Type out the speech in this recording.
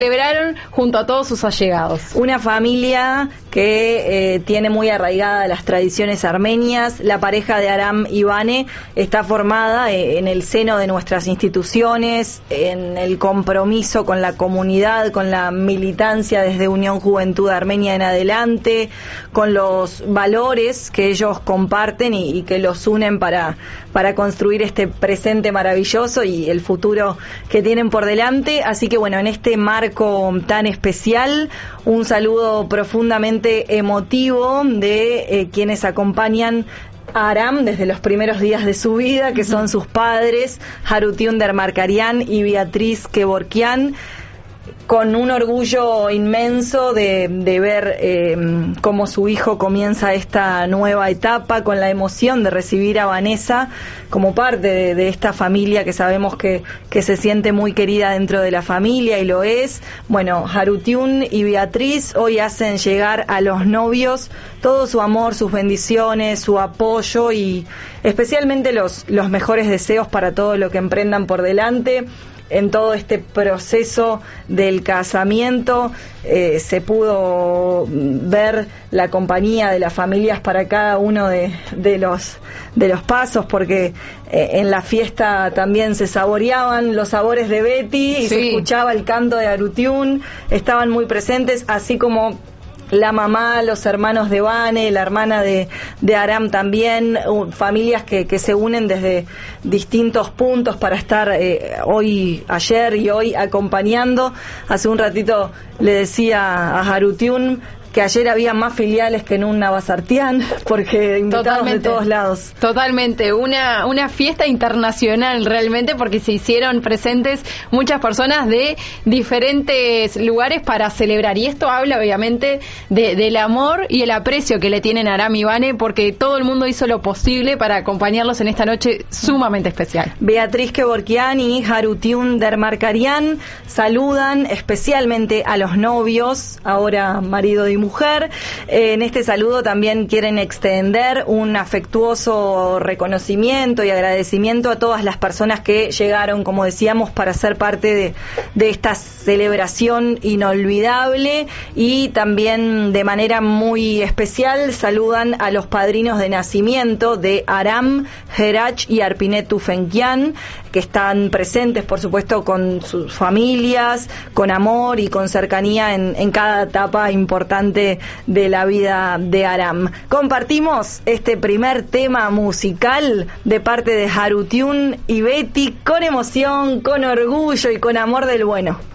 celebraron junto a todos sus allegados. Una familia que tiene muy arraigadas las tradiciones armenias. La pareja de Aram y Vane está formada en el seno de nuestras instituciones, en el compromiso con la comunidad, con la militancia desde Unión Juventud Armenia en adelante, con los valores que ellos comparten y que los unen para construir este presente maravilloso y el futuro que tienen por delante. Así que bueno, en este marco tan especial, un saludo profundamente emotivo de quienes acompañan a Aram desde los primeros días de su vida, que son sus padres, Harutiun Dermarkarian y Beatriz Kevorkian, con un orgullo inmenso de ver cómo su hijo comienza esta nueva etapa, con la emoción de recibir a Vanessa como parte de esta familia que sabemos que se siente muy querida dentro de la familia, y lo es. Bueno, Harutiun y Beatriz hoy hacen llegar a los novios todo su amor, sus bendiciones, su apoyo y especialmente los mejores deseos para todo lo que emprendan por delante. En todo este proceso del casamiento se pudo ver la compañía de las familias para cada uno de los pasos, porque en la fiesta también se saboreaban los sabores de Betty y se escuchaba el canto de Harutiun, estaban muy presentes, así como la mamá, los hermanos de Vane, la hermana de Aram también, familias que se unen desde distintos puntos para estar ayer y hoy acompañando. Hace un ratito le decía a Harutiun que ayer había más filiales que en un Navasartián, porque invitados de todos lados. Totalmente, una fiesta internacional realmente, porque se hicieron presentes muchas personas de diferentes lugares para celebrar, y esto habla obviamente del amor y el aprecio que le tienen a Aram y Vane, porque todo el mundo hizo lo posible para acompañarlos en esta noche sumamente especial. Beatriz Kevorkian y Harutiun Dermarkarian saludan especialmente a los novios, ahora marido y mujer. En este saludo también quieren extender un afectuoso reconocimiento y agradecimiento a todas las personas que llegaron, como decíamos, para ser parte de esta celebración inolvidable, y también de manera muy especial saludan a los padrinos de nacimiento de Aram, Herach y Arpinet Tufenkian, que están presentes, por supuesto, con sus familias, con amor y con cercanía en cada etapa importante de la vida de Aram. Compartimos este primer tema musical de parte de Harutiun y Betty con emoción, con orgullo y con amor del bueno.